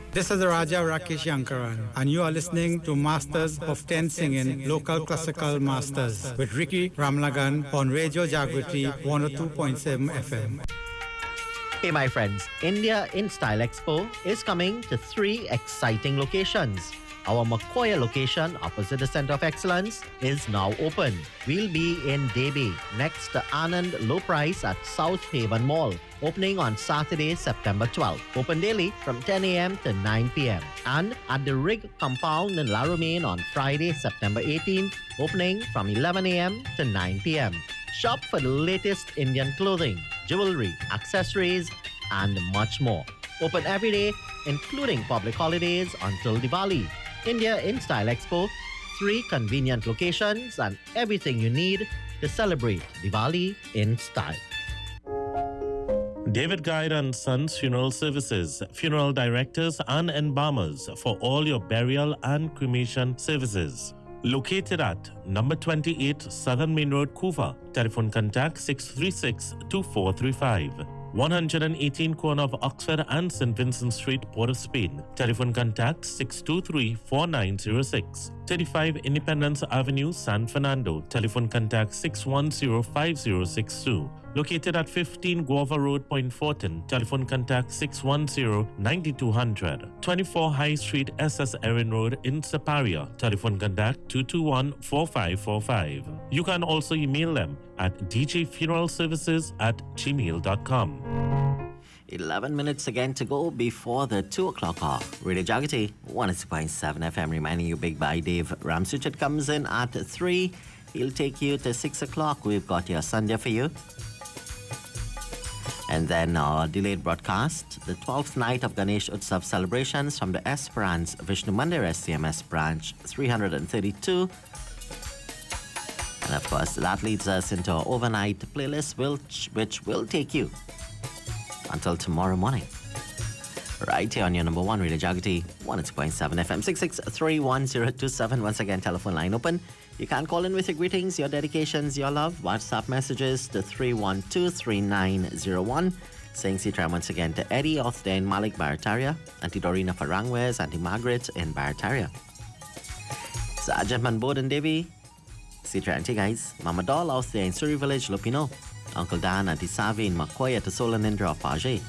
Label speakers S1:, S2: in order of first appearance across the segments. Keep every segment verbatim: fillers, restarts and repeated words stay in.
S1: This is Raja Rakesh Yankaran, and you are listening to Masters of ten Singing, Local Classical Masters with Ricky Ramlagan on Radio Jagriti one oh two point seven F M.
S2: Hey, my friends, India in Style Expo is coming to three exciting locations. Our Makoya location opposite the Center of Excellence is now open. We'll be in Debi next to Anand Low Price at South Haven Mall, opening on Saturday, September twelfth. Open daily from ten a.m. to nine p.m. And at the Rig Compound in La Romaine on Friday, September eighteenth, opening from eleven a.m. to nine p.m. Shop for the latest Indian clothing, jewelry, accessories, and much more. Open every day, including public holidays until Diwali. India in Style Expo, three convenient locations and everything you need to celebrate Diwali in style.
S3: David Guide and Sons Funeral Services, funeral directors and embalmers for all your burial and cremation services. Located at number twenty-eight Southern Main Road, Couva. Telephone contact six three six, two four three five. one eighteen corner of Oxford and Saint Vincent Street, Port of Spain. Telephone contact six two three, four nine zero six. thirty-five Independence Avenue, San Fernando. Telephone contact six one zero, five zero six two. Located at fifteen Guava Road, Point Fortin. Telephone contact six one zero, nine two zero zero. twenty-four High Street, S S Erin Road in Separia. Telephone contact two two one, four five four five. You can also email them at d j funeral services at gmail dot com.
S2: eleven minutes again to go before the two o'clock hour. Radio Jagati, one oh two point seven F M, reminding you Big Bye Dave Ramsuchat comes in at three. He'll take you to six o'clock. We've got your Sunday for you. And then our delayed broadcast, the twelfth night of Ganesh Utsav celebrations from the Esperance Vishnu Mandir S C M S branch three thirty-two. And of course, that leads us into our overnight playlist, which, which will take you until tomorrow morning. Right here on your number one, Radio Jagati, one oh two point seven F M, six six three one zero two seven. Once again, telephone line open. You can call in with your greetings, your dedications, your love. WhatsApp messages to three one two, three nine zero one. Saying Citra once again to Eddie Othden Malik Barataria, Auntie Dorina Farangwes, Auntie Margaret in Barataria. Sergeant Manbod Devi, Citra Auntie guys. Mama Doll out there in Surrey Village, Lupino. Uncle Dan, Auntie Savi in Makoya to Solanindra of Page.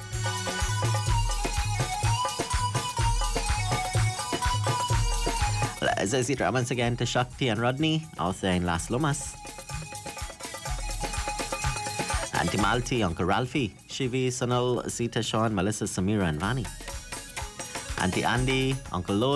S2: As I see once again to Shakti and Rodney out there in Las Lomas. Auntie Malti, Uncle Ralphie, Shivi, Sonal, Sita, Sean, Melissa, Samira, and Vani. Auntie Andy, Uncle Lo.